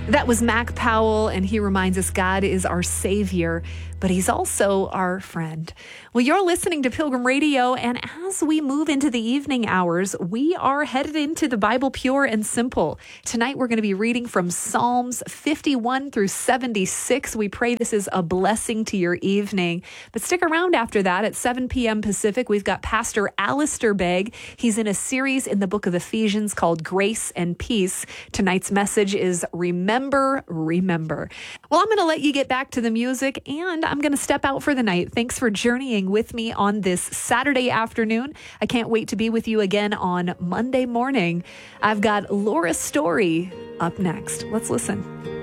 That was Mac Powell, and he reminds us God is our Savior, but He's also our friend. Well, you're listening to Pilgrim Radio, and as we move into the evening hours, we are headed into the Bible Pure and Simple. Tonight, we're going to be reading from Psalms 51 through 76. We pray this is a blessing to your evening. But stick around after that at 7 p.m. Pacific. We've got Pastor Alistair Begg. He's in a series in the book of Ephesians called Grace and Peace. Tonight's message is Remember, Remember. Well, I'm going to let you get back to the music, and I'm going to step out for the night. Thanks for journeying with me on this Saturday afternoon. I can't wait to be with you again on Monday morning. I've got Laura's story up next. Let's listen.